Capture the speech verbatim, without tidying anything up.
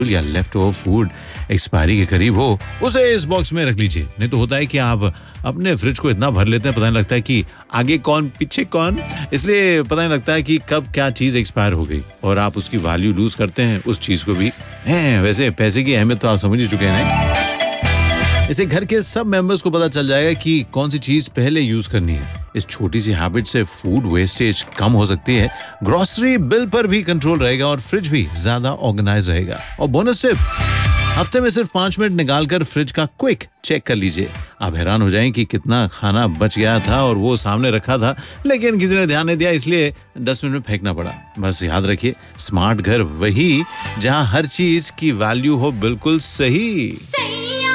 या left over food expiry के करीब हो, उसे इस बॉक्स में रख लीजिए। नहीं तो होता है कि आप अपने फ्रिज को इतना भर लेते हैं, पता नहीं लगता है कि आगे कौन पीछे कौन, इसलिए पता नहीं लगता है कि कब क्या चीज एक्सपायर हो गई और आप उसकी वैल्यू लूज करते हैं उस चीज को भी। हैं, वैसे पैसे की अहमियत तो आप समझ ही चुके हैं ना? इसे घर के सब मेंबर्स को पता चल जाएगा कि कौन सी चीज पहले यूज करनी है। इस छोटी सी हैबिट से फूड वेस्टेज कम हो सकती है, ग्रोसरी बिल पर भी कंट्रोल रहेगा और फ्रिज भी ज्यादा ऑर्गेनाइज रहेगा। और बोनस टिप, हफ्ते में सिर्फ पांच मिनट निकालकर फ्रिज का क्विक चेक कर लीजिए। आप हैरान हो जाएं कि कितना खाना बच गया था और वो सामने रखा था, लेकिन किसी ने ध्यान नहीं दिया इसलिए डस्टबिन में फेंकना पड़ा। बस याद रखिए, स्मार्ट घर वही जहां हर चीज की वैल्यू हो बिल्कुल सही।